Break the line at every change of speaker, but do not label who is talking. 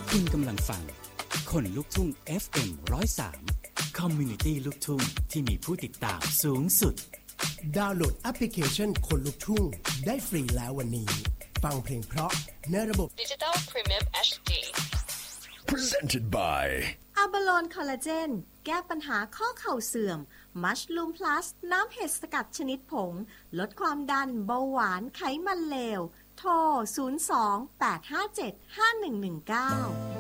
คุณกำลังฟังคนลุกทุ่ง FM 103 Community ลูกทุ่งที่มีผู้ติดตามสูงสุด
ดาวน์โหลดแอปพลิเคชันคนลุกทุ่งได้ฟรีแล้ววันนี้ฟังเพลงเพราะในระบบ
Digital Premium HD
Presented by
อะบาโลนคอลลาเจนแก้ปัญหาข้อเข่าเสื่อมมัชลูมพลัสน้ำเห็ดสกัดชนิดผงลดความดันเบาหวานไขมันเลวโทร 02-857-5119